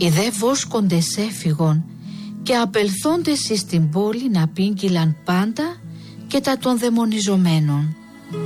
Οι δε βόσκοντες έφυγον και απελθόντες εις την πόλη να πήγγυλαν πάντα και τα των δαιμονιζομένων.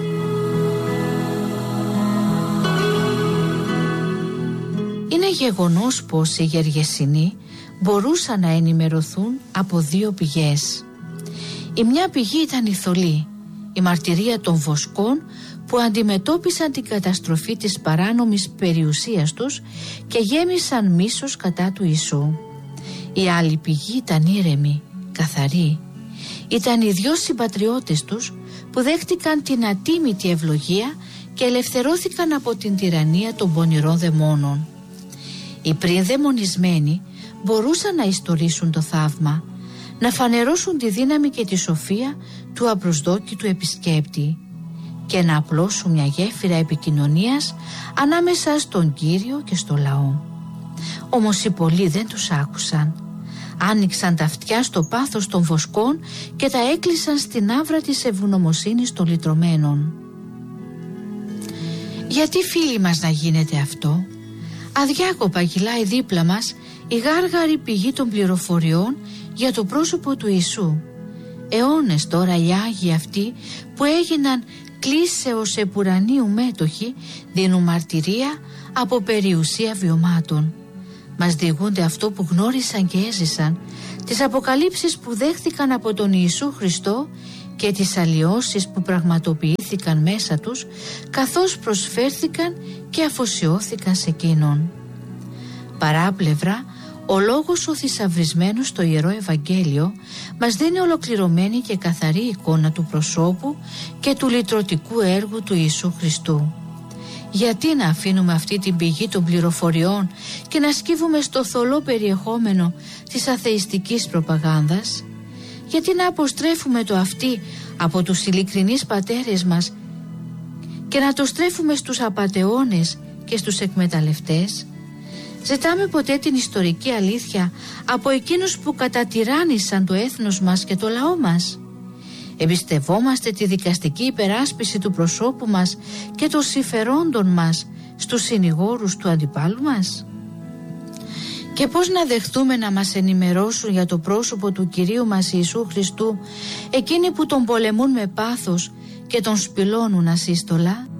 Είναι γεγονός πως οι Γεργεσινοί μπορούσαν να ενημερωθούν από δύο πηγές. Η μια πηγή ήταν η θολή, η μαρτυρία των βοσκών που αντιμετώπισαν την καταστροφή της παράνομης περιουσίας τους και γέμισαν μίσος κατά του Ιησού. Η άλλη πηγή ήταν ήρεμη, καθαρή. Ήταν οι δυο συμπατριώτες τους που δέχτηκαν την ατίμητη ευλογία και ελευθερώθηκαν από την τυραννία των πονηρών δαιμόνων. Οι πριν δαιμονισμένοι μπορούσαν να ιστορήσουν το θαύμα, να φανερώσουν τη δύναμη και τη σοφία του απροσδόκητου επισκέπτη και να απλώσουν μια γέφυρα επικοινωνίας ανάμεσα στον Κύριο και στο λαό. Όμως οι πολλοί δεν τους άκουσαν. Άνοιξαν τα αυτιά στο πάθος των βοσκών και τα έκλεισαν στην άβρα της ευγνωμοσύνης των λυτρωμένων. Γιατί φίλοι μας να γίνεται αυτό? Αδιάκοπα κυλάει δίπλα μας η γάργαρη πηγή των πληροφοριών για το πρόσωπο του Ιησού. Αιώνες τώρα οι Άγιοι αυτοί που έγιναν κλίσεως επουρανίου μέτοχοι δίνουν μαρτυρία από περιουσία βιωμάτων. Μας διηγούνται αυτό που γνώρισαν και έζησαν, τις αποκαλύψεις που δέχθηκαν από τον Ιησού Χριστό και τις αλλοιώσεις που πραγματοποιήθηκαν μέσα τους καθώς προσφέρθηκαν και αφοσιώθηκαν σε εκείνον. Παράπλευρα, ο λόγος ο θησαυρισμένος στο Ιερό Ευαγγέλιο μας δίνει ολοκληρωμένη και καθαρή εικόνα του προσώπου και του λυτρωτικού έργου του Ιησού Χριστού. Γιατί να αφήνουμε αυτή την πηγή των πληροφοριών και να σκύβουμε στο θολό περιεχόμενο της αθεϊστικής προπαγάνδας? Γιατί να αποστρέφουμε το αυτί από τους ειλικρινείς πατέρες μας και να το στρέφουμε στους απατεώνες και στους εκμεταλλευτές? Ζητάμε ποτέ την ιστορική αλήθεια από εκείνους που κατατυράννησαν το έθνος μας και το λαό μας? Εμπιστευόμαστε τη δικαστική υπεράσπιση του προσώπου μας και των συμφερόντων μας στους συνηγόρους του αντιπάλου μας? Και πώς να δεχτούμε να μας ενημερώσουν για το πρόσωπο του Κυρίου μας Ιησού Χριστού εκείνοι που τον πολεμούν με πάθος και τον σπηλώνουν ασύστολα?